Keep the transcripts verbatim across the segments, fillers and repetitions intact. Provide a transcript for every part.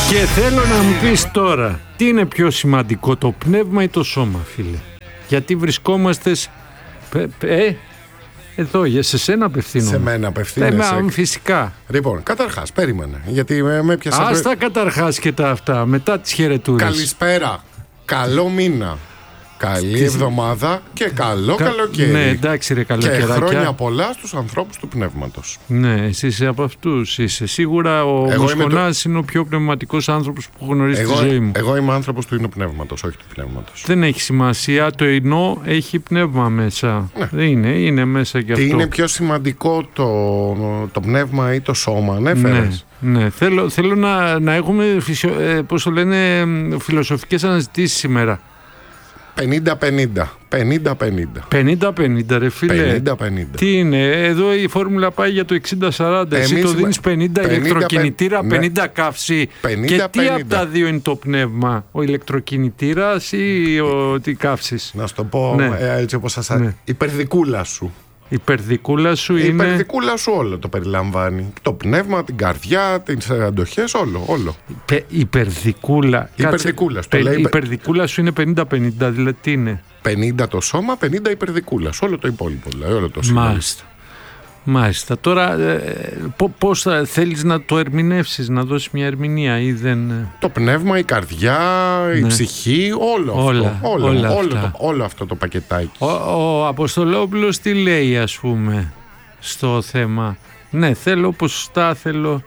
Και θέλω να μου πεις τώρα, τι είναι πιο σημαντικό, το πνεύμα ή το σώμα, φίλε? Γιατί βρισκόμαστε... σ- πε- πε- ε, εδώ, για σε σένα απευθύνομαι. Σε μένα απευθύνεσαι. Ε, φυσικά. Λοιπόν, καταρχάς, περίμενε. Γιατί με, με πιάσα. Άστα καταρχάς και τα αυτά, μετά τις χαιρετούρες. Καλησπέρα. Καλό μήνα. Καλή εβδομάδα και καλό Κα- καλοκαίρι. Ναι, εντάξει ρε Και καλοκαιράκια. χρόνια πολλά στους ανθρώπους του πνεύματος. Ναι, εσύ είσαι από αυτούς. Είσαι σίγουρα ο Εγώ Μοσχονάς είναι ο πιο πνευματικός άνθρωπος που έχω γνωρίσει Εγώ, στη ζωή μου. εγώ είμαι άνθρωπος του ινοπνεύματος, όχι του πνεύματος. Δεν έχει σημασία, το ινό έχει πνεύμα μέσα. Ναι. Δεν είναι, είναι μέσα κι αυτό. Τι είναι πιο σημαντικό, το, το πνεύμα ή το σώμα, ανέφερες? Ναι, ναι. Θέλω, θέλω να, να έχουμε φυσιο, ε, πώς το λένε, φιλοσοφικές αναζητήσεις σήμερα. πενήντα πενήντα. πενήντα πενήντα. πενήντα πενήντα ρε φίλε. πενήντα πενήντα. Τι είναι, εδώ η φόρμουλα πάει για το εξήντα σαράντα. Εσύ Εμείς το με- δίνεις πενήντα πενήντα, ηλεκτροκινητήρα, ναι. πενήντα καύση. πενήντα, Και τι από πενήντα. τα δύο είναι το πνεύμα, ο ηλεκτροκινητήρας ή ο τι καύσης? Να σου το πω Ναι. ε, έτσι όπως σας Ναι. αρέσει. Υπερδικούλα σου. Η υπερδικούλα σου Η είναι... υπερδικούλα σου όλο το περιλαμβάνει. Το πνεύμα, την καρδιά, τις αντοχές, όλο. όλο. Πε- υπερδικούλα. Η υπερδικούλα σου, το Πε- λέει Η υπε- υπερδικούλα σου είναι πενήντα πενήντα, δηλαδή τι είναι? πενήντα το σώμα, πενήντα υπερδικούλα σου. Όλο το υπόλοιπο, δηλαδή, όλο το σύνολο. Μάλιστα. Μάλιστα. Τώρα ε, πο- πώς θα θέλεις να το ερμηνεύσεις, να δώσεις μια ερμηνεία ή δεν... ε? Το πνεύμα, η καρδιά, η Ναι. ψυχή, όλο Όλα, αυτό. Όλο, όλα όλο, αυτά. το, όλο αυτό το πακετάκι. Ο, ο Αποστολόπουλος τι λέει, ας πούμε, στο θέμα? Ναι, θέλω ποσοστά, θέλω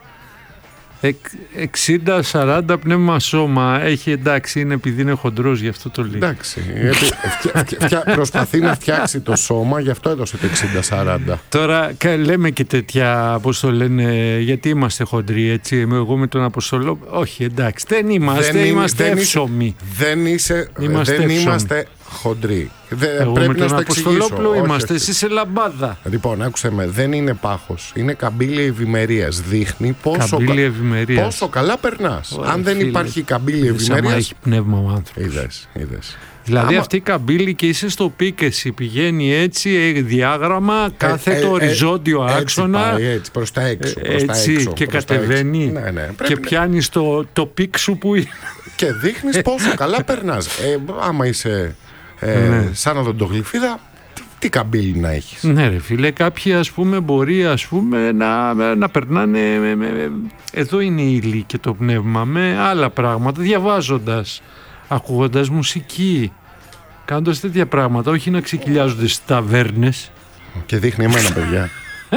εξήντα σαράντα πνεύμα σώμα. Έχει, εντάξει, είναι επειδή είναι χοντρός, γι' αυτό το λέει. Εντάξει. γιατί φτια- φτια- φτια- προσπαθεί να φτιάξει το σώμα, γι' αυτό έδωσε το εξήντα σαράντα. Τώρα κα- λέμε και τέτοια, πώς το λένε, γιατί είμαστε χοντροί, έτσι. Εγώ με τον Αποστολόπουλο, όχι, εντάξει, δεν είμαστε, είναι- είμαστε δεν είσαι- εύσωμοι. Δεν, είσαι, Είμαστε δεν εύσωμοι. είμαστε χοντροί. Δε, Εγώ πρέπει με να τον στο εξηγήσω. Αποστολόπουλο Όχι, είμαστε, όχι. εσύ σε λαμπάδα. Λοιπόν, άκουσε με, δεν είναι πάχος. Είναι καμπύλη ευημερίας. Δείχνει πόσο, Καμπύλη ευημερίας. πόσο καλά περνάς. Ωραία, Αν δεν φίλε. υπάρχει καμπύλη Είδες άμα ευημερίας. έχει πνεύμα ο άνθρωπος. Είδες, είδες. Δηλαδή Άμα- αυτή η καμπύλη και είσαι στο πικ, εσύ πηγαίνει έτσι, ε, διάγραμμα, κάθετο, Ε, ε, ε, οριζόντιο έτσι άξονα, πάει, έτσι, προς τα έξω. Προς τα έτσι έξω, και προς τα κατεβαίνει έξω. Ναι, ναι. και Πρέπει να- πιάνεις το, το πικ σου που είναι. Και δείχνεις πόσο καλά περνάς. Ε, άμα είσαι ε, Ναι. σαν οδοντογλυφίδα, τι, τι καμπύλη να έχεις. Ναι ρε φίλε, κάποιοι ας πούμε μπορεί ας πούμε να, να περνάνε, με, με- εδώ είναι η ύλη και το πνεύμα, με άλλα πράγματα, διαβάζοντας, ακούγοντας μουσική, κάνοντας τέτοια πράγματα, όχι να ξεκυλιάζονται στις ταβέρνες. Και δείχνει εμένα, παιδιά.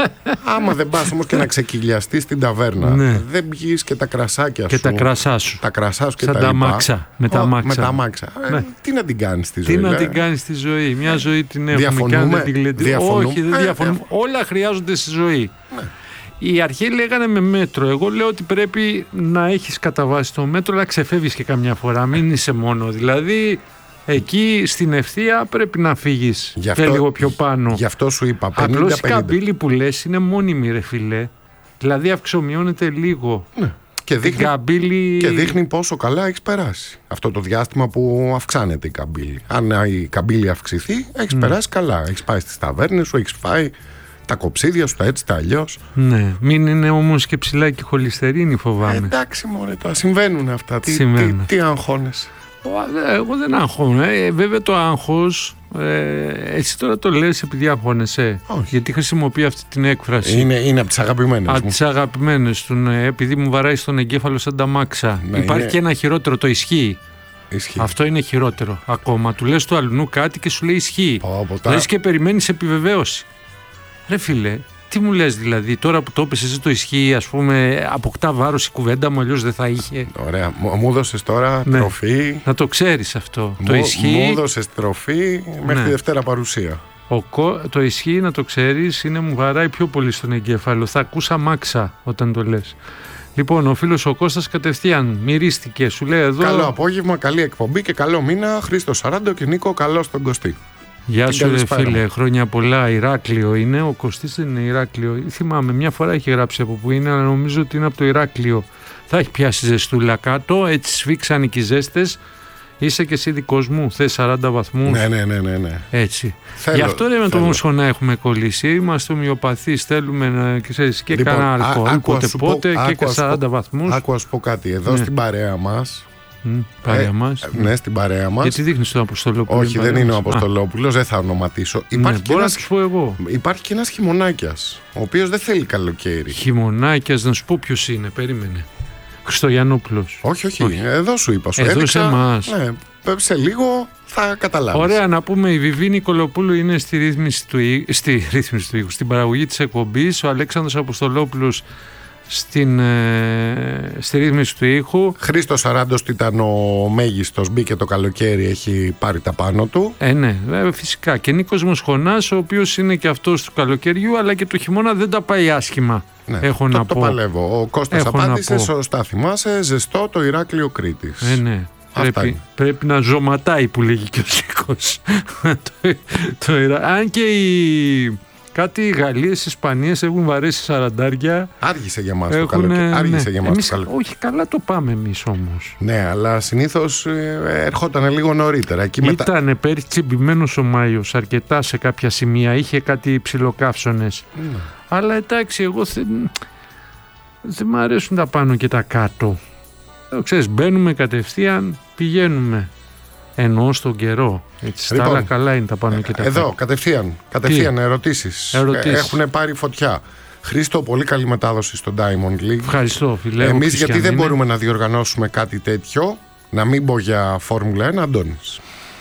Άμα δεν πας όμως και να ξεκυλιαστείς στην ταβέρνα, Ναι. δεν πηγείς και τα κρασάκια Και σου. τα κρασά σου. Τα κρασά σου και Σαν τα τα λοιπά. αμάξα, με τα Ω, αμάξα. Με τα αμάξα. Ε, Ναι. τι να την κάνεις στη ζωή. Τι να λέ. την κάνει στη ζωή. Μια ζωή την έχουμε και αν Διαφωνούμε? δεν την γλεντήσουμε. Διαφωνούμε? Όχι, δεν Ε, διαφωνούμε. διαφο- Όλα χρειάζονται στη ζωή. Ναι. Οι αρχαίοι λέγανε με μέτρο. Εγώ λέω ότι πρέπει να έχεις κατά βάση το μέτρο, αλλά ξεφεύγεις και καμιά φορά. Μην είσαι μόνο. Δηλαδή, εκεί στην ευθεία πρέπει να φύγεις Γι' και αυτό- λίγο πιο πάνω. Γι' αυτό σου είπα Απλώς πενήντα η πενήντα. καμπύλη που λες είναι μόνιμη, ρε φιλέ. Δηλαδή αυξομειώνεται λίγο. Ναι. Και Την δείχνει, καμπύλη... και δείχνει πόσο καλά έχεις περάσει. Αυτό το διάστημα που αυξάνεται η καμπύλη. Αν η καμπύλη αυξηθεί, έχεις περάσει καλά. Έχεις πάει στις ταβέρνες σου, έχεις φάει τα κοψίδια σου, τα έτσι, τα αλλιώς. Ναι, μην είναι όμως και ψηλά και χολυστερίνη, φοβάμαι. Ε, εντάξει μωρέ, τώρα συμβαίνουν αυτά. Τι, τι, Συμβαίνουν. τι αγχώνεσαι. Ω, Εγώ δεν αγχώνω. Ε, βέβαια το άγχος, ε, εσύ τώρα το λες επειδή αγχώνεσαι. Όχι. Γιατί χρησιμοποιεί αυτή την έκφραση. Είναι, είναι από τις αγαπημένες Από μου. τις αγαπημένες του, ναι, επειδή μου βαράει στον εγκέφαλο σαν τα μάξα. Ναι, Υπάρχει είναι- και ένα χειρότερο, το ισχύει. Ισχύει. Αυτό είναι χειρότερο ακόμα. Του λες του αλλού κάτι και σου λέει ισχύει. Πω, πω, τα- Λες και περιμένεις επιβεβαίωση. Ρε φίλε, τι μου λες δηλαδή, τώρα που το είπες εσύ το ισχύει, ας πούμε, αποκτά βάρος η κουβέντα μου, αλλιώς δεν θα είχε. Ωραία. Μου, μου έδωσες τώρα Ναι. τροφή. Να το ξέρεις αυτό. Μου, το ισχύει. μου έδωσες τροφή μέχρι Ναι. τη Δευτέρα παρουσία. Ο κο... Το ισχύει, να το ξέρεις, είναι μου βαράει πιο πολύ στον εγκέφαλο. Θα ακούσα μάξα όταν το λες. Λοιπόν, ο φίλος ο Κώστας κατευθείαν μυρίστηκε. Σου λέει εδώ. Καλό απόγευμα, καλή εκπομπή και καλό μήνα. Χρήστο Σαράντο και Νίκο, καλό στον Κωστή. Γεια Την σου, ρε καλησπέρα φίλε. μου. Χρόνια πολλά. Ηράκλειο είναι. Ο Κωστής δεν είναι Ηράκλειο. Θυμάμαι, μια φορά έχει γράψει από που είναι, αλλά νομίζω ότι είναι από το Ηράκλειο. Θα έχει πιάσει ζεστούλα κάτω. Έτσι σφίξαν και οι ζέστες. Είσαι και εσύ δικός μου, θες σαράντα βαθμούς. Ναι, ναι, ναι, ναι, ναι. Έτσι. Θέλω, Γι' αυτό λέμε το θέλω. μοσχονά έχουμε κολλήσει. Είμαστε ομοιοπαθείς, θέλουμε να ξέρεις, και Λοιπόν, κανένα αλκοόλ, πότε σου πω- πότε και, άκου και να σου σαράντα πω- βαθμούς. Άκου να σου πω κάτι. Εδώ Ναι. στην παρέα μας. Μ, παρέα ε, μας. Ναι, στην παρέα μας. Γιατί δείχνεις τον Αποστολόπουλο. Όχι, δεν είναι ο Αποστολόπουλος, δεν θα ονοματίσω. Ναι, Υπάρχει, και μπορώ να ένας, τους πω εγώ. υπάρχει και ένας χειμωνάκιας, ο οποίος δεν θέλει καλοκαίρι. Χειμωνάκιας, να σου πω ποιος είναι, περίμενε. Χριστογιαννόπουλος. Όχι, όχι, Όχι. εδώ σου είπα. Σου Εδώ έδειξα, σε εμάς. Ναι, σε λίγο θα καταλάβεις. Ωραία, να πούμε, η Βιβί Νικολοπούλου είναι στη ρύθμιση του, ή- στη ρύθμιση του ήχου, στην παραγωγή της εκπομπής. Ο Αλέξανδρος Αποστολόπουλος στην, ε, στη ρύθμιση του ήχου. Χρήστος Αράντος ήταν ο μέγιστος, μπήκε το καλοκαίρι, έχει πάρει τα πάνω του. Ε, ναι, βέβαια, φυσικά. Και Νίκος Μοσχονάς, ο οποίος είναι και αυτός του καλοκαιριού, αλλά και το χειμώνα δεν τα πάει άσχημα. Ναι, Έχω το, να το πω. παλεύω. Ο Κώστας Έχω να απάντησε, πω. σωστά θυμάσαι, ζεστό το Ηράκλειο Κρήτης. Ε, ναι. Αυτά Πρέπει, είναι. πρέπει να ζωματάει που λέγει και ο Σίκος. το, το, Ιρα- αν και οι, κάτι οι Γαλλίες, οι Ισπανίες έχουν βαρέσει σαραντάρια. Άργησε για μας το Έχουν, καλοκαίρι. Άργησε ναι. για μας Εμείς- το καλοκαίρι. όχι, καλά το πάμε εμείς όμως. Ναι, αλλά συνήθως ε, ερχόταν λίγο νωρίτερα. Εκεί μετά... Ήταν πέρυσι τσιμπημένος ο Μάιος αρκετά σε κάποια σημεία. Είχε κάτι ψιλοκαύσονες. Ναι. Αλλά εντάξει, εγώ δεν, δεν μ' αρέσουν τα πάνω και τα κάτω. Ε, Ξέρεις, μπαίνουμε κατευθείαν, πηγαίνουμε. Εννοώ στον καιρό. Έτσι, στα Λοιπόν, άλλα καλά είναι τα πάνω και τα Εδώ, κάτω. κατευθείαν, κατευθείαν ερωτήσεις. Ερωτήσεις. Έχουν πάρει φωτιά. Χρήστο, πολύ καλή μετάδοση στο Diamond League. Ευχαριστώ, φιλέ. Εμείς γιατί δεν μπορούμε να διοργανώσουμε κάτι τέτοιο, να μην πω για Φόρμουλα ένα, Αντώνης.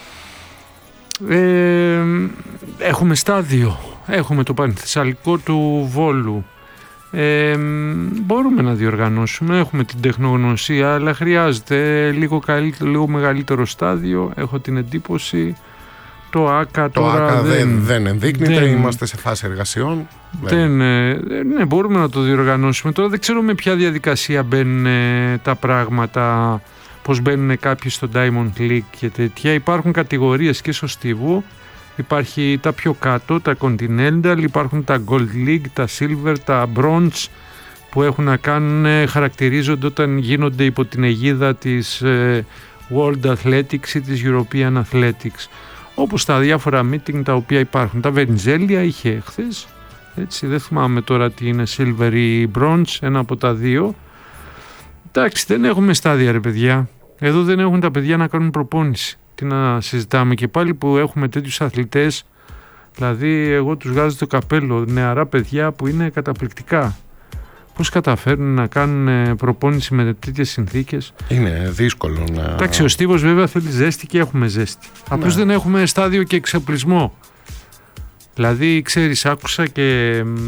Ε, έχουμε στάδιο. Έχουμε το Πανθεσσαλικό του Βόλου. Ε, μπορούμε να διοργανώσουμε. Έχουμε την τεχνογνωσία, αλλά χρειάζεται λίγο, καλύτερο, λίγο μεγαλύτερο στάδιο. Έχω την εντύπωση. Το ΆΚΑ Το τώρα ΆΚΑ δεν, δεν, δεν ενδείκνυται, δεν- είμαστε σε φάση εργασιών. δεν, ε, ναι, μπορούμε να το διοργανώσουμε. Τώρα δεν ξέρω με ποια διαδικασία μπαίνουν ε, τα πράγματα, πώς μπαίνουν κάποιοι στο Diamond League και τέτοια. Υπάρχουν κατηγορίες και στο στίβο. Υπάρχει τα πιο κάτω, τα Continental, υπάρχουν τα Gold League, τα Silver, τα Bronze που έχουν να κάνουν, ε, χαρακτηρίζονται όταν γίνονται υπό την αιγίδα της ε, World Athletics ή της European Athletics. Όπως τα διάφορα meeting τα οποία υπάρχουν. Τα Βενιζέλια είχε χθες, έτσι, δεν θυμάμαι τώρα τι είναι Silver ή Bronze, ένα από τα δύο. Εντάξει, δεν έχουμε στάδια ρε παιδιά. Εδώ δεν έχουν τα παιδιά να κάνουν προπόνηση. Τι να συζητάμε, και πάλι που έχουμε τέτοιους αθλητές. Δηλαδή εγώ τους βγάζω το καπέλο, νεαρά παιδιά που είναι καταπληκτικά. Πώς καταφέρνουν να κάνουν προπόνηση με τέτοιες συνθήκες. Είναι δύσκολο να... Εντάξει, ο Στίβος βέβαια θέλει ζέστη και έχουμε ζέστη. Απλώς δεν έχουμε στάδιο και εξοπλισμό. Δηλαδή, ξέρεις, άκουσα και μ,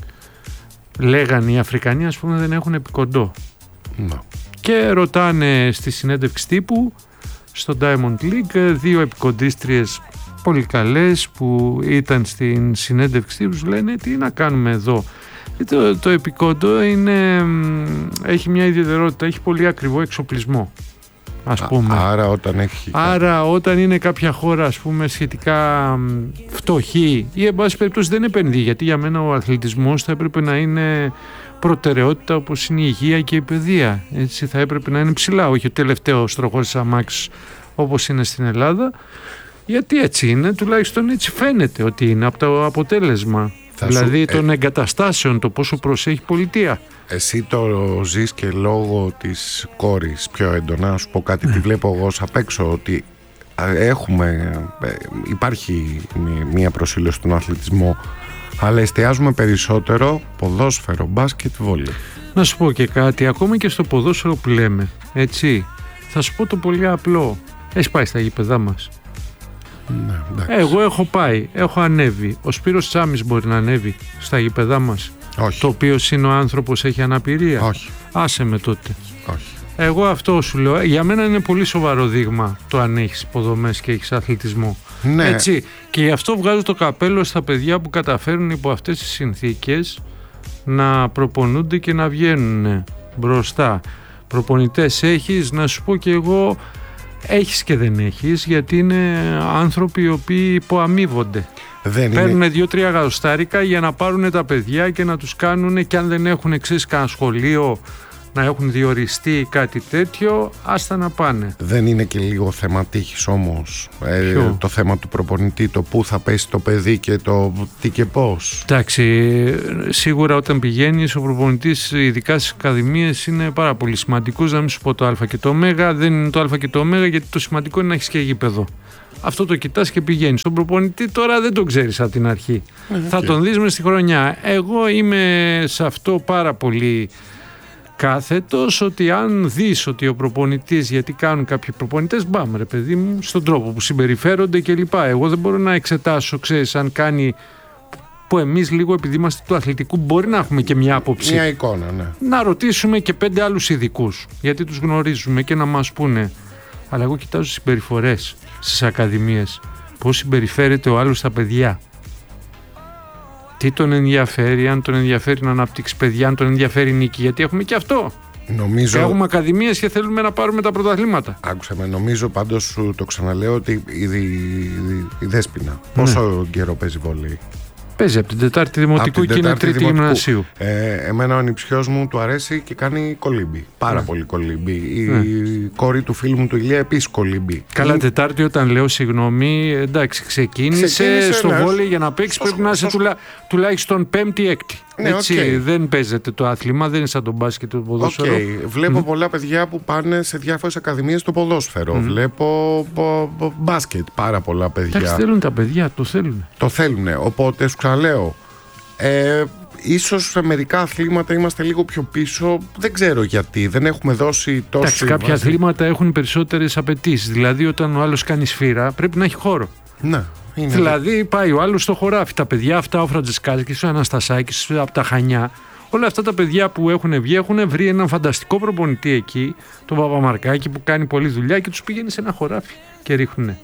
λέγανε οι Αφρικανοί, ας πούμε, δεν έχουν επικοντό. Ναι. Και ρωτάνε στη συνέντευξη τύπου στο Diamond League δύο επικοντίστριες πολύ καλές που ήταν στην συνέντευξη τύπου, λένε τι να κάνουμε εδώ. Το, το επικόντο είναι, έχει μια ιδιαιτερότητα, έχει πολύ ακριβό εξοπλισμό, ας πούμε. Α, άρα όταν έχει... Άρα όταν είναι κάποια χώρα, ας πούμε, σχετικά μ, φτωχή ή εν πάση περιπτώσει δεν επενδύει, γιατί για μένα ο αθλητισμός θα έπρεπε να είναι προτεραιότητα όπως είναι η υγεία και η παιδεία. Έτσι θα έπρεπε να είναι ψηλά, όχι ο τελευταίος τροχός της αμάξης όπως είναι στην Ελλάδα. Γιατί έτσι είναι, τουλάχιστον έτσι φαίνεται ότι είναι από το αποτέλεσμα. Θα δηλαδή σου- των εγκαταστάσεων, το πόσο προσέχει η πολιτεία. Εσύ το ζεις και λόγω της κόρης πιο έντονα. Να σου πω κάτι, τη βλέπω εγώ απ' έξω ότι α, έχουμε, ε, υπάρχει μη- μία προσήλωση στον αθλητισμό, αλλά εστιάζουμε περισσότερο ποδόσφαιρο, μπάσκετ, βόλεϊ. Να σου πω και κάτι, ακόμα και στο ποδόσφαιρο που λέμε, έτσι, θα σου πω το πολύ απλό. Έχεις πάει στα γήπεδά μας? Ναι, εντάξει. Εγώ έχω πάει, έχω ανέβει. Ο Σπύρος Τσάμις μπορεί να ανέβει στα γήπεδά μας, Όχι, το οποίο είναι ο άνθρωπος έχει αναπηρία? όχι, Άσε με τότε. όχι. Εγώ αυτό σου λέω, για μένα είναι πολύ σοβαρό δείγμα το αν έχεις υποδομές και έχεις αθλητισμό. Ναι, Έτσι, και γι' αυτό βγάζω το καπέλο στα παιδιά που καταφέρουν υπό αυτές τις συνθήκες να προπονούνται και να βγαίνουν μπροστά. Προπονητές έχεις, να σου πω και εγώ, έχεις και δεν έχεις, γιατί είναι άνθρωποι οι οποίοι υποαμείβονται. δεν είναι... Παίρνουν δύο-τρία γαουστάρικα για να πάρουν τα παιδιά και να τους κάνουν, και αν δεν έχουν εξής κανένα σχολείο να έχουν διοριστεί κάτι τέτοιο, άστα να πάνε. Δεν είναι και λίγο θέμα τύχης όμως, ε, το θέμα του προπονητή, το πού θα πέσει το παιδί και το τι και πώς? Εντάξει, σίγουρα όταν πηγαίνεις ο προπονητής, ειδικά στις ακαδημίες, είναι πάρα πολύ σημαντικός, να μην σου πω το α και το ω. Δεν είναι το α και το ω, γιατί το σημαντικό είναι να έχεις και γήπεδο. Αυτό το κοιτάς και πηγαίνεις. Τον προπονητή τώρα δεν τον ξέρεις από την αρχή. Okay. Θα τον δεις μες στη χρονιά. Εγώ είμαι σε αυτό πάρα πολύ κάθετος, ότι αν δεις ότι ο προπονητής, γιατί κάνουν κάποιοι προπονητές, μπαμ ρε παιδί μου, στον τρόπο που συμπεριφέρονται κλπ. Εγώ δεν μπορώ να εξετάσω, ξέρεις, αν κάνει, που εμείς λίγο επειδή είμαστε του αθλητικού μπορεί να έχουμε και μια άποψη. Μια εικόνα, ναι. Να ρωτήσουμε και πέντε άλλους ειδικούς, γιατί τους γνωρίζουμε και να μας πούνε. Αλλά εγώ κοιτάζω συμπεριφορές στις ακαδημίες. Πώς συμπεριφέρεται ο άλλος στα παιδιά. Τι τον ενδιαφέρει, αν τον ενδιαφέρει να αναπτύξει παιδιά, αν τον ενδιαφέρει νίκη. Γιατί έχουμε και αυτό. Νομίζω... Έχουμε ακαδημίες και θέλουμε να πάρουμε τα πρωταθλήματα. Άκουσα με, νομίζω πάντως σου το ξαναλέω ότι η, η, η, η Δέσποινα πόσο ναι. καιρό παίζει βόλεϊ? Παίζει από την Τετάρτη Δημοτικού και είναι Τρίτη Γυμνασίου. Ε, εμένα ο ανιψιός μου του αρέσει και κάνει κολύμπι. Πάρα ναι. πολύ κολύμπι. Η ναι. κόρη του φίλου μου του Ηλία επίσης κολύμπι. Καλά, είναι... Τετάρτη όταν λέω συγγνώμη, εντάξει, ξεκίνησε, ξεκίνησε στο ναι. βόλεϊ για να παίξει πρέπει να είσαι τουλά, τουλάχιστον πέμπτη-έκτη. Ναι, έτσι, okay. Δεν παίζεται το άθλημα, δεν είναι σαν τον μπάσκετ το ποδόσφαιρο. Okay. Βλέπω mm. πολλά παιδιά που πάνε σε διάφορες ακαδημίες στο ποδόσφαιρο. Mm. Βλέπω μπο, μπο, μπάσκετ, πάρα πολλά παιδιά. Εντάξει, θέλουν τα παιδιά, το θέλουν. Το θέλουν. Οπότε σου ξαναλέω, ε, ίσως σε μερικά αθλήματα είμαστε λίγο πιο πίσω. Δεν ξέρω γιατί. Δεν έχουμε δώσει τόσο. Εντάξει, κάποια βάση. Αθλήματα έχουν περισσότερες απαιτήσεις. Δηλαδή, όταν ο άλλος κάνει σφύρα, πρέπει να έχει χώρο. Ναι. Είναι δηλαδή δε... πάει ο άλλος στο χωράφι. Τα παιδιά αυτά, ο Φραντζεσκάκης, ο Αναστασάκης από τα Χανιά, όλα αυτά τα παιδιά που έχουν βγει έχουν βρει έναν φανταστικό προπονητή εκεί, τον Παπαμαρκάκη, που κάνει πολλή δουλειά και τους πηγαίνει σε ένα χωράφι και ρίχνουνε.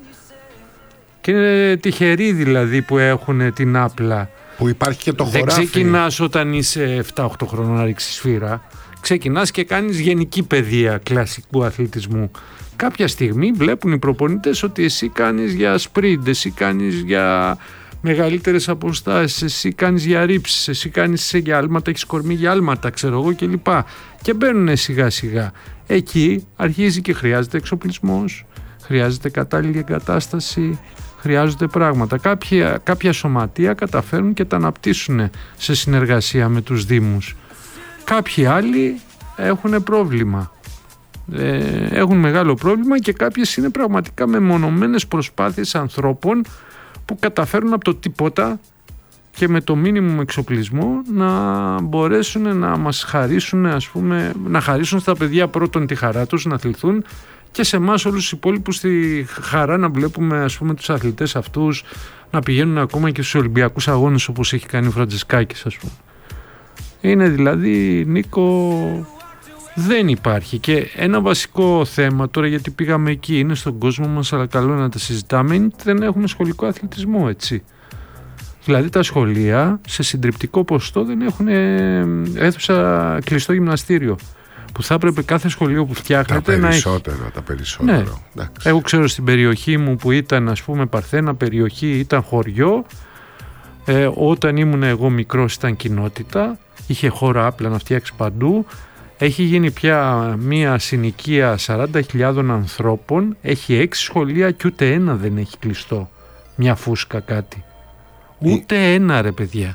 Και είναι τυχεροί δηλαδή που έχουν την άπλα. Που υπάρχει και το Δεν χωράφι. Δεν ξεκινάς όταν είσαι επτά οκτώ χρονών να ρίξεις σφύρα. Ξεκινάς και κάνεις γενική παιδεία κλασικού αθλητισμού. Κάποια στιγμή βλέπουν οι προπονητές ότι εσύ κάνεις για σπριντ, εσύ κάνεις για μεγαλύτερες αποστάσεις, εσύ κάνεις για ρύψεις, εσύ κάνεις για άλματα, έχεις κορμί για άλματα, ξέρω εγώ κλπ. Και μπαίνουν σιγά σιγά. Εκεί αρχίζει και χρειάζεται εξοπλισμός, χρειάζεται κατάλληλη εγκατάσταση, χρειάζονται πράγματα. Κάποια, κάποια σωματεία καταφέρουν και τα αναπτύσσουν σε συνεργασία με τους δήμους. Κάποιοι άλλοι έχουν πρόβλημα. Ε, έχουν μεγάλο πρόβλημα και κάποιες είναι πραγματικά μεμονωμένες προσπάθειες ανθρώπων που καταφέρουν από το τίποτα και με το μίνιμουμ εξοπλισμό να μπορέσουν να μας χαρίσουν, ας πούμε, να χαρίσουν στα παιδιά πρώτον τη χαρά τους να αθληθούν και σε εμάς όλους τους υπόλοιπους τη χαρά να βλέπουμε, ας πούμε, τους αθλητές αυτούς να πηγαίνουν ακόμα και στους Ολυμπιακούς αγώνες όπως έχει κάνει ο Φραντζεσκάκης, ας πούμε. Είναι δηλαδή, Νίκο, δεν υπάρχει. Και ένα βασικό θέμα τώρα, γιατί πήγαμε εκεί, είναι στον κόσμο μας, αλλά καλό να τα συζητάμε, είναι ότι δεν έχουμε σχολικό αθλητισμό, έτσι. Δηλαδή τα σχολεία σε συντριπτικό ποσοστό δεν έχουν αίθουσα κλειστό γυμναστήριο. Που θα έπρεπε κάθε σχολείο που φτιάχνεται να έχει. Τα περισσότερα. Ναι. Εγώ ξέρω στην περιοχή μου που ήταν, ας πούμε, Παρθένα περιοχή, ήταν χωριό. Ε, όταν ήμουν εγώ μικρός ήταν κοινότητα. Είχε χώρα άπλα να φτιάξει παντού. Έχει γίνει πια μία συνοικία σαράντα χιλιάδων ανθρώπων. Έχει έξι σχολεία και ούτε ένα δεν έχει κλειστό. Μια φούσκα κάτι. Ούτε ε... ένα, ρε παιδιά.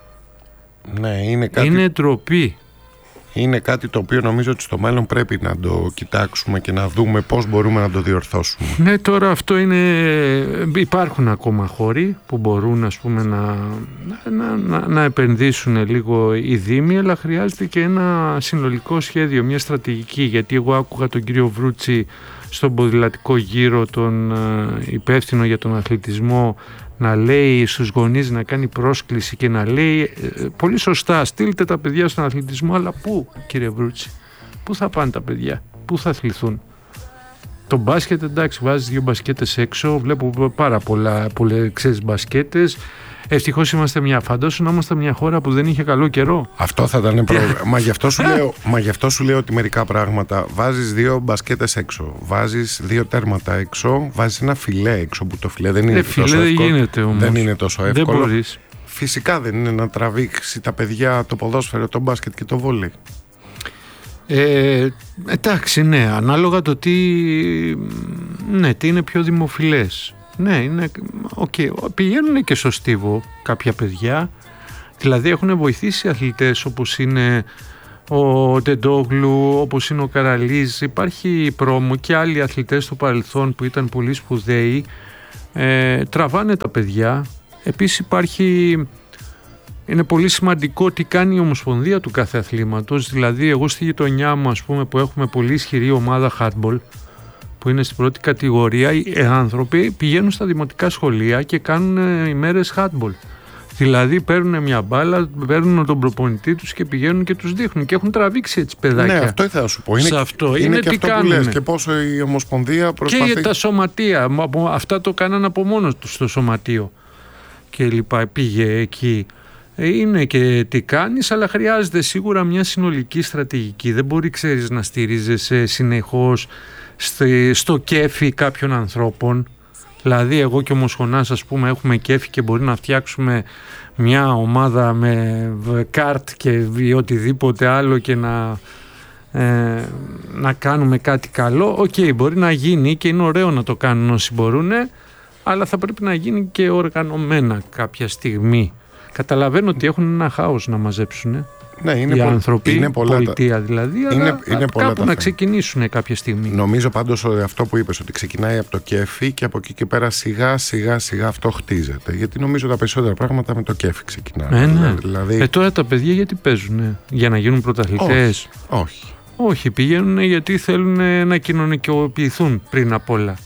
Ναι, είναι κάτι... Είναι ντροπή. Είναι κάτι το οποίο νομίζω ότι στο μέλλον πρέπει να το κοιτάξουμε και να δούμε πώς μπορούμε να το διορθώσουμε. Ναι, τώρα αυτό είναι... Υπάρχουν ακόμα χώροι που μπορούν, ας πούμε, να, να, να, να επενδύσουν λίγο οι δήμοι, αλλά χρειάζεται και ένα συνολικό σχέδιο, μια στρατηγική. Γιατί εγώ άκουγα τον κύριο Βρούτσι στον ποδηλατικό γύρο, τον υπεύθυνο για τον αθλητισμό, να λέει στους γονείς, να κάνει πρόσκληση και να λέει πολύ σωστά, στείλτε τα παιδιά στον αθλητισμό, αλλά πού, κύριε Βρούτσι, πού θα πάνε τα παιδιά, πού θα αθληθούν? Το μπάσκετ, εντάξει, βάζεις δύο μπασκέτες έξω, βλέπω πάρα πολλά, πολλές, ξέρεις, μπασκέτες. Ευτυχώς είμαστε μια, φαντάσου να είμαστε μια χώρα που δεν είχε καλό καιρό. Αυτό θα ήταν πρόβλημα. μα, γι' αυτό σου λέω, μα γι' αυτό σου λέω ότι μερικά πράγματα βάζεις δύο μπασκέτες έξω, βάζεις δύο τέρματα έξω, βάζεις ένα φιλέ έξω που το φιλέ δεν είναι, ε, φιλέ τόσο, δεν εύκολο, γίνεται, όμως. δεν είναι τόσο εύκολο. Δεν μπορείς. Φυσικά δεν είναι να τραβήξει τα παιδιά το ποδόσφαιρο, το μπάσκετ και το βόλεϊ. Ε, εντάξει, ναι, ανάλογα το τι, ναι, τι είναι πιο δημοφιλές. Ναι, είναι, okay. Πηγαίνουν και στο στίβο κάποια παιδιά, δηλαδή έχουν βοηθήσει αθλητές όπως είναι ο Ντεντόγλου, όπως είναι ο Καραλής. Υπάρχει πρόμο και άλλοι αθλητές στο παρελθόν που ήταν πολύ σπουδαίοι, ε, τραβάνε τα παιδιά. Επίσης υπάρχει, είναι πολύ σημαντικό τι κάνει η Ομοσπονδία του κάθε αθλήματος. Δηλαδή εγώ στη γειτονιά μου, ας πούμε, που έχουμε πολύ ισχυρή ομάδα handball, που είναι στην πρώτη κατηγορία, οι άνθρωποι πηγαίνουν στα δημοτικά σχολεία και κάνουν ημέρες handball. Δηλαδή παίρνουν μια μπάλα, παίρνουν τον προπονητή τους και πηγαίνουν και τους δείχνουν και έχουν τραβήξει έτσι παιδάκια. Ναι, αυτό ήθελα να σου πω. Είναι, αυτό. είναι, είναι και αυτό που λες και πόσο η Ομοσπονδία προσπαθεί. Και τα σωματεία, αυτά το κάνανε από μόνος τους στο σωματείο και λοιπά, πήγε εκεί. Είναι και τι κάνεις, αλλά χρειάζεται σίγουρα μια συνολική στρατηγική. Δεν μπορεί, ξέρεις, να στηρίζεσαι συνεχώς στο κέφι κάποιων ανθρώπων. Δηλαδή εγώ και ο Μοσχονάς, ας πούμε, έχουμε κέφι και μπορεί να φτιάξουμε μια ομάδα με καρτ και οτιδήποτε άλλο και να, ε, να κάνουμε κάτι καλό. Οκ, okay, μπορεί να γίνει και είναι ωραίο να το κάνουν όσοι μπορούν, αλλά θα πρέπει να γίνει και οργανωμένα κάποια στιγμή. Καταλαβαίνω ότι έχουν ένα χάος να μαζέψουν. Ναι, είναι οι πο... άνθρωποι, είναι πολιτεία δηλαδή, είναι, αλλά είναι κάπου να ξεκινήσουν κάποια στιγμή. Νομίζω πάντως αυτό που είπες, ότι ξεκινάει από το κέφι και από εκεί και πέρα σιγά σιγά σιγά αυτό χτίζεται. Γιατί νομίζω τα περισσότερα πράγματα με το κέφι ξεκινάνε. Ε, ναι. Δηλαδή... ε, τώρα τα παιδιά γιατί παίζουν, για να γίνουν πρωταθλητές? Όχι, όχι. Όχι, πηγαίνουν γιατί θέλουν να κοινωνικοποιηθούν πριν απ' όλα.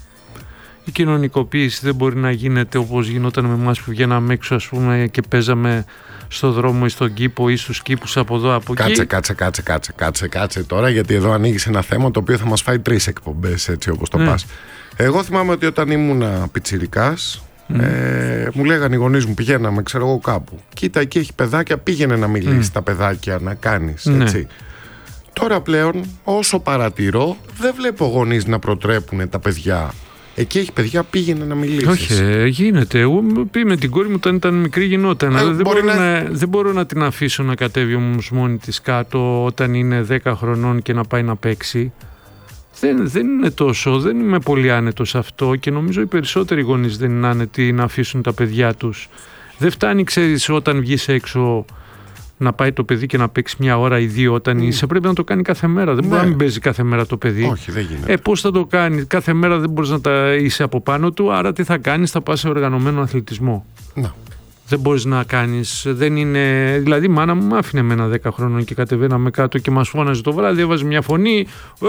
Η κοινωνικοποίηση δεν μπορεί να γίνεται όπως γινόταν με εμάς που βγαίναμε έξω, ας πούμε, και παίζαμε στο δρόμο ή στον κήπο ή στους κήπους από εδώ από εκεί. Κάτσε, κάτσε, κάτσε, κάτσε, κάτσε, κάτσε τώρα, γιατί εδώ ανοίγεις ένα θέμα το οποίο θα μας φάει τρεις εκπομπές, έτσι όπως το ναι. πας. Εγώ θυμάμαι ότι όταν ήμουνα πιτσιρικάς, mm. ε, μου λέγανε οι γονείς μου, πηγαίναμε, ξέρω εγώ κάπου. Κοίτα, εκεί έχει παιδάκια, πήγαινε να μιλήσει mm. τα παιδάκια, να κάνεις, έτσι. Ναι. Τώρα πλέον, όσο παρατηρώ, δεν βλέπω γονείς να προτρέπουν τα παιδιά. Εκεί έχει παιδιά, πήγαινε να μιλήσεις. Όχι, γίνεται. Εγώ πει με την κόρη μου όταν ήταν μικρή γινόταν. Ε, δεν, μπορώ να... Να, δεν μπορώ να την αφήσω να κατέβει όμως μόνη της κάτω όταν είναι δέκα χρονών και να πάει να παίξει. Δεν, δεν είναι τόσο, δεν είμαι πολύ άνετος αυτό και νομίζω οι περισσότεροι γονείς δεν είναι άνετοι να αφήσουν τα παιδιά τους. Δεν φτάνει, ξέρεις, όταν βγεις έξω να πάει το παιδί και να παίξει μια ώρα ή δύο όταν mm. είσαι. Πρέπει να το κάνει κάθε μέρα. Δεν ναι. μπορεί να μην παίζει κάθε μέρα το παιδί. Όχι, δεν γίνεται. Ε, πώς θα το κάνει? Κάθε μέρα δεν μπορείς να τα είσαι από πάνω του. Άρα τι θα κάνεις? Θα πας σε οργανωμένο αθλητισμό. Να. Δεν μπορείς να κάνεις. Δεν είναι. Δηλαδή, η μάνα μου μ' άφηνε με ένα δέκα χρόνων και κατεβαίναμε κάτω και μας φώναζε το βράδυ. Έβαζε μια φωνή.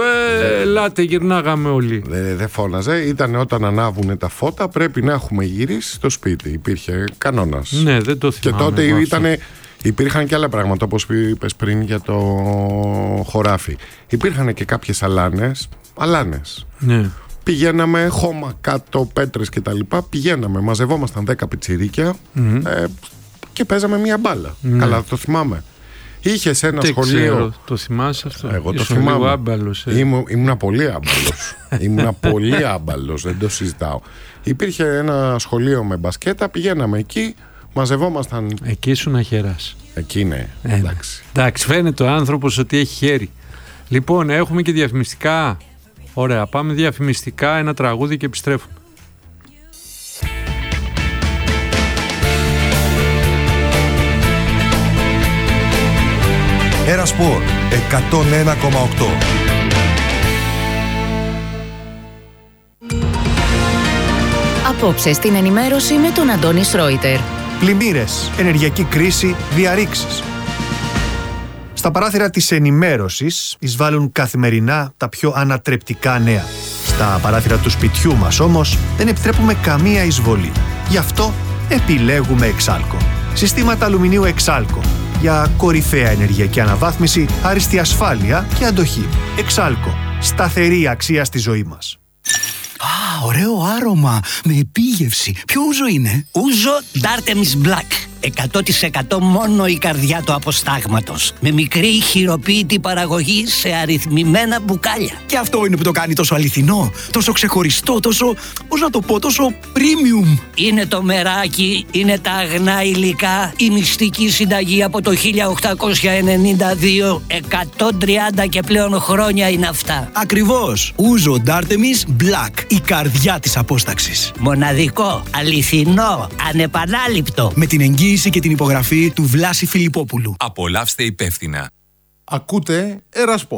Ε, ελάτε, γυρνάγαμε όλοι. Δεν δε φώναζε. Ήταν όταν ανάβουν τα φώτα, πρέπει να έχουμε γυρίσει στο σπίτι. Υπήρχε κανόνας. Ναι, δεν το θυμάμαι. Και τότε ήταν. Υπήρχαν και άλλα πράγματα, όπως είπες πριν για το χωράφι. Υπήρχαν και κάποιες αλάνες. Αλάνες. Ναι. Πηγαίναμε χώμα κάτω, πέτρες και τα λοιπά. Πηγαίναμε, μαζευόμασταν δέκα πιτσιρίκια mm-hmm. ε, και παίζαμε μία μπάλα. Ναι. Καλά, το θυμάμαι. Είχες ένα Δεν σχολείο. Ξέρω, το θυμάσαι αυτό? Εγώ το θυμάμαι. Άμπαλος, ε. Ήμου, ήμουνα πολύ άμπαλος. ήμουνα πολύ άμπαλος, δεν το συζητάω. Υπήρχε ένα σχολείο με μπασκέτα, πηγαίναμε εκεί. Μαζευόμασταν. Εκεί σου να χεράς. Εκεί ναι. Ε, εντάξει. εντάξει, φαίνεται ο άνθρωπος ότι έχει χέρι. Λοιπόν, έχουμε και διαφημιστικά. Ωραία, πάμε διαφημιστικά, ένα τραγούδι και επιστρέφουμε. Ένα Σπορ εκατόν ένα κόμμα οκτώ. Απόψε στην ενημέρωση με τον Αντώνη Σρόιτερ. Πλημμύρες, ενεργειακή κρίση, διαρρήξεις. Στα παράθυρα της ενημέρωσης εισβάλλουν καθημερινά τα πιο ανατρεπτικά νέα. Στα παράθυρα του σπιτιού μας όμως δεν επιτρέπουμε καμία εισβολή. Γι' αυτό επιλέγουμε Εξάλκο. Συστήματα αλουμινίου Εξάλκο. Για κορυφαία ενεργειακή αναβάθμιση, άριστη ασφάλεια και αντοχή. Εξάλκο. Σταθερή αξία στη ζωή μας. Α, ωραίο άρωμα, με επίγευση. Ποιο ούζο είναι? Ούζο Ντάρτεμις Black. εκατό τοις εκατό μόνο η καρδιά του αποστάγματος. Με μικρή χειροποίητη παραγωγή σε αριθμημένα μπουκάλια. Και αυτό είναι που το κάνει τόσο αληθινό, τόσο ξεχωριστό, τόσο, πώς να το πω, τόσο premium. Είναι το μεράκι, είναι τα αγνά υλικά, η μυστική συνταγή από το χίλια οκτακόσια ενενήντα δύο, εκατόν τριάντα και πλέον χρόνια είναι αυτά. Ακριβώς. Ούζο Ντάρτεμις Black, η καρδιά της απόσταξης. Μοναδικό, αληθινό, ανεπανάληπτο. Με την εγγύηση και την υπογραφή του Βλάση Φιλιππόπουλου. Απολαύστε υπεύθυνα. Ακούτε Ερασπορ.